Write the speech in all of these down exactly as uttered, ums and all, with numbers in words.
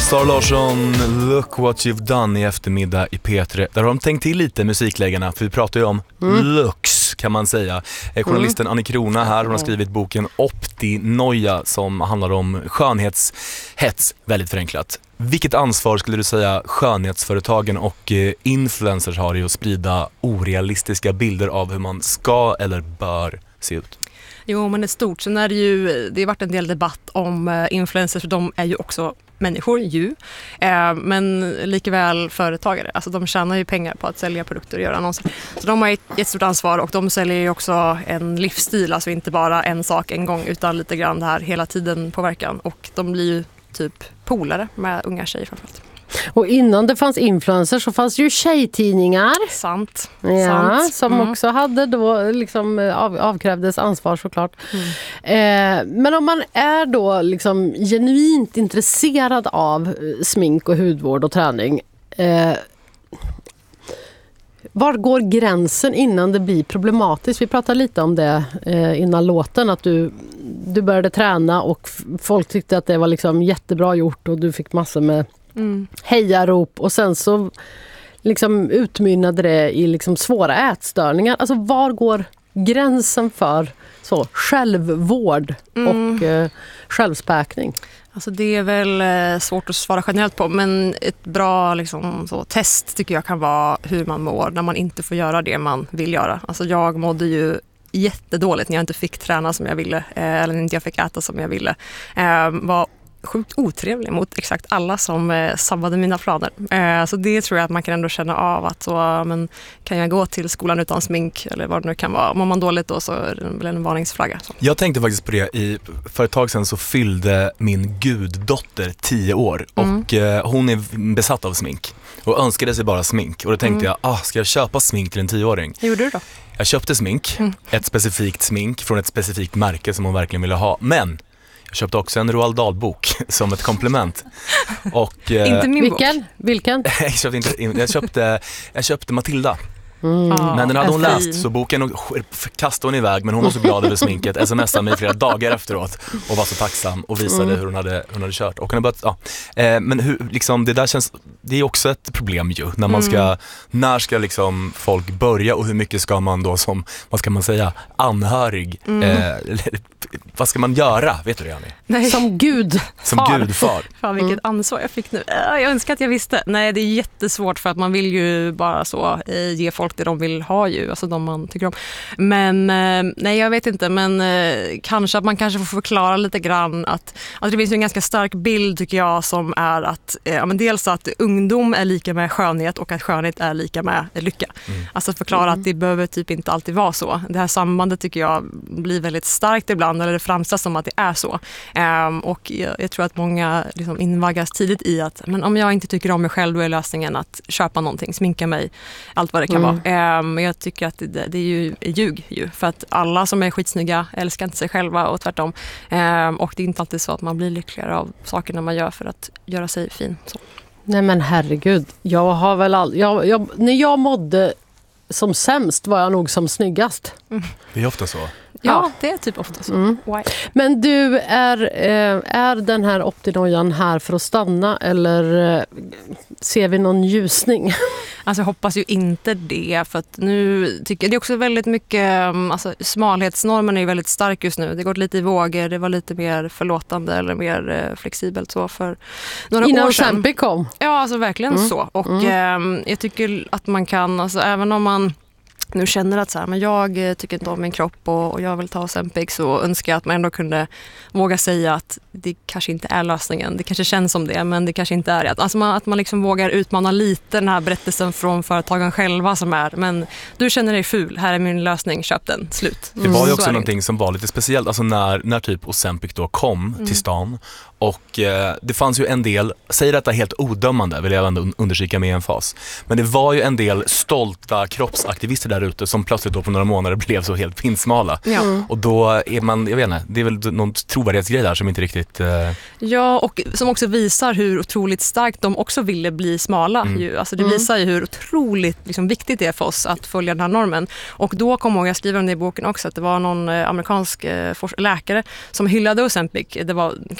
Sara Larsson, Look What You've Done i eftermiddag i P tre. Där har de tänkt till lite, musikläggarna, för vi pratar ju om mm. looks kan man säga. Journalisten mm. Annie Krona här, hon har skrivit boken Optinoia som handlar om skönhetshets, väldigt förenklat. Vilket ansvar skulle du säga skönhetsföretagen och influencers har i att sprida orealistiska bilder av hur man ska eller bör se ut? Jo, men det är stort. Sen är det ju, det har varit en del debatt om influencers, för de är ju också människor, ju. Eh, men likväl företagare. Alltså de tjänar ju pengar på att sälja produkter och göra annonser. Så de har ett jättestort ansvar, och de säljer ju också en livsstil. Alltså inte bara en sak en gång, utan lite grann det här hela tiden påverkan. Och de blir ju typ polare med unga tjejer framförallt. Och innan det fanns influencers så fanns ju tjejtidningar. Sant. Ja, Sant. som mm. också också hade då liksom av, avkrävdes ansvar såklart. Mm. Eh, men om man är då liksom genuint intresserad av smink och hudvård och träning, eh, var går gränsen innan det blir problematiskt? Vi pratade lite om det eh, innan låten, att du, du började träna och folk tyckte att det var liksom jättebra gjort och du fick massor med Mm. hejarop, och sen så liksom utmynnade det i liksom svåra ätstörningar. Alltså var går gränsen för så självvård mm. och eh, självspäkning? Alltså det är väl eh, svårt att svara generellt på, men ett bra liksom, så, test tycker jag kan vara hur man mår när man inte får göra det man vill göra. Alltså jag mådde ju jättedåligt när jag inte fick träna som jag ville, eh, eller när inte jag fick äta som jag ville. Eh, var sjukt otrevlig mot exakt alla som eh, sabbade mina planer. Eh, så det tror jag att man kan ändå känna av att så, men kan jag gå till skolan utan smink eller vad det nu kan vara. Mår man dåligt då så är det väl en varningsflagga. Så. Jag tänkte faktiskt på det. I, för ett tag sedan så fyllde min guddotter tio år mm. och eh, hon är besatt av smink och önskade sig bara smink. Och då tänkte mm. jag, ah, ska jag köpa smink till en tioåring? Hur gjorde du då? Jag köpte smink, mm. ett specifikt smink från ett specifikt märke som hon verkligen ville ha. Men jag köpte också en Roald Dahl-bok som ett komplement. Och, eh, inte min bok. Vilken? Vilken? jag, köpte inte, jag, köpte, jag köpte Matilda. Mm. Men den hade hon läst fin. Så boken kastade hon iväg, men hon var så glad över sminket, smsade mig flera dagar efteråt och var så tacksam och visade mm. hur hon hade, hon hade kört. Och hon hade börjat, ja. eh, men hur, liksom, det där känns, det är också ett problem ju när man ska, mm. när ska liksom folk börja och hur mycket ska man då som, vad ska man säga, anhörig mm. eh, vad ska man göra, vet du det, Annie? Nej. Som gud Som gudfar. Fan vilket mm. ansvar jag fick nu. Jag önskar att jag visste. Nej, det är jättesvårt för att man vill ju bara så eh, ge folk det de vill ha ju, alltså de man tycker om. Men eh, nej, jag vet inte, men eh, kanske att man kanske får förklara lite grann att, att det finns en ganska stark bild tycker jag som är att eh, men dels att ungdom är lika med skönhet och att skönhet är lika med lycka. Mm. Alltså att förklara mm. att det behöver typ inte alltid vara så. Det här sambandet tycker jag blir väldigt starkt ibland, eller det framställs som att det är så. Um, och jag, jag tror att många liksom invaggas tidigt i att men om jag inte tycker om mig själv, då är lösningen att köpa någonting, sminka mig, allt vad det kan mm. vara. Men um, jag tycker att det, det är ju ljug ju, för att alla som är skitsnygga älskar inte sig själva och tvärtom. Um, och det är inte alltid så att man blir lyckligare av sakerna man gör för att göra sig fin. Så. Nej men herregud, jag har väl all, jag, jag, när jag mådde som sämst var jag nog som snyggast. Mm. Det är ofta så. Ja, ja, det är typ ofta så. Mm. Men du, är, är den här optinoian här för att stanna, eller ser vi någon ljusning? Alltså jag hoppas ju inte det, för att nu tycker jag det är också väldigt mycket, alltså smalhetsnormen är ju väldigt stark just nu. Det går lite i vågor, det var lite mer förlåtande eller mer flexibelt så för några Innan år sedan. Innan Ozempic kom? Ja, alltså verkligen mm. så. Och mm. eh, jag tycker att man kan, alltså även om man nu känner att så här, men jag tycker inte om min kropp och, och jag vill ta Ozempic, så önskar jag att man ändå kunde våga säga att det kanske inte är lösningen. Det kanske känns som det, men det kanske inte är det. Alltså man, att man liksom vågar utmana lite den här berättelsen från företagen själva som är, men du känner dig ful, här är min lösning, köp den, slut. Det var ju också någonting som var lite speciellt, alltså när, när typ Ozempic då kom mm. till stan, och eh, det fanns ju en del, säger detta helt odömande, vill jag ändå undersöka med en fas, men det var ju en del stolta kroppsaktivister där ute som plötsligt då på några månader blev så helt pinsmala. Ja. Mm. Och då är man, jag vet inte, det är väl någon trovärdighetsgrej där som inte riktigt... Eh... Ja, och som också visar hur otroligt starkt de också ville bli smala. Mm. Ju. Alltså det mm. visar ju hur otroligt liksom, viktigt det är för oss att följa den här normen. Och då kom jag, jag skriver om det i boken också, att det var någon eh, amerikansk eh, läkare som hyllade Ozempic. Det var kanske ett och ett halvt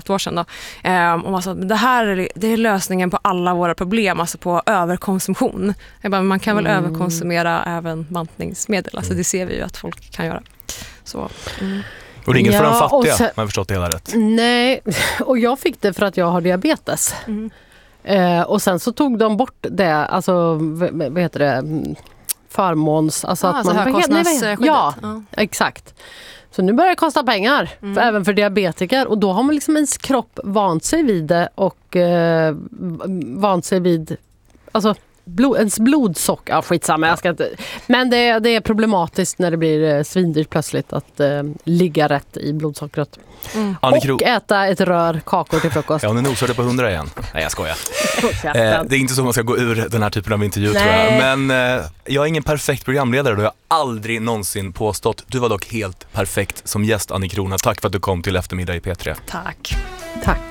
ett år sedan. Då. Eh, och man sa, det här är, det är lösningen på alla våra problem, alltså på överkonsumtion. Jag bara, man kan väl mm. överkonsumera även bantningsmedel, alltså det ser vi ju att folk kan göra. Så, mm. Och det är inget ja, för de fattiga, sen, om jag har förstått det hela rätt. Nej, och jag fick det för att jag har diabetes. Mm. Eh, och sen så tog de bort det, alltså vad heter det, förmåns... Alltså ah, att så man, högkostnadsskyddet. Ja, ja, exakt. Så nu börjar det kosta pengar, mm. för, även för diabetiker. Och då har man liksom ens kropp vant sig vid det och eh, vant sig vid... Alltså, Blod, ens blodsocker, ja skitsamma, jag ska inte. Men det, det är problematiskt när det blir eh, svindyrt plötsligt att eh, ligga rätt i blodsockret. Mm. Och äta ett rör kakor till frukost. Ja, nu nosade på hundra igen. Nej, jag skojar. eh, det är inte så man ska gå ur den här typen av intervju, tror jag. Men eh, jag är ingen perfekt programledare, då jag aldrig någonsin påstått. Du var dock helt perfekt som gäst, Annie Crona. Tack för att du kom till Eftermiddag i P tre. Tack. Tack.